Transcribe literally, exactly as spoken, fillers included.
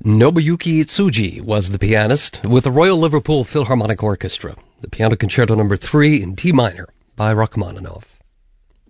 Nobuyuki Tsuji was the pianist with the Royal Liverpool Philharmonic Orchestra. The Piano Concerto Number three in D minor by Rachmaninoff.